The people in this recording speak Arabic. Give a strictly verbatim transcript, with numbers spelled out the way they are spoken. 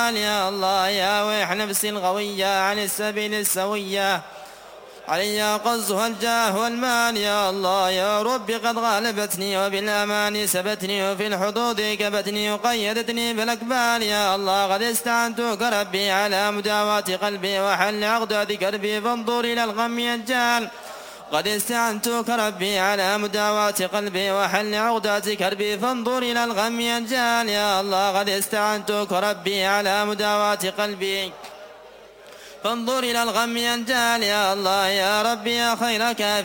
الجال يا الله يا ويح نفسي الغوية عن السبيل السوية علي قصها الجاه والمال يا الله يا ربي قد غالبتني وبالأمان سبتني وفي الحدود كبتني وقيدتني بالأكبال يا الله قد استعنتك ربي على مداواة قلبي وحل عقدة كربي فانظر إلى الغم يجال قد استعنتك ربي على مداواة قلبي وحل عقدة كربي فانظر إلى الغم يجال يا الله قد استعنتك ربي على مداواة قلبي فانظر إلى الغم ينجال يا الله يا ربي يا خير كافي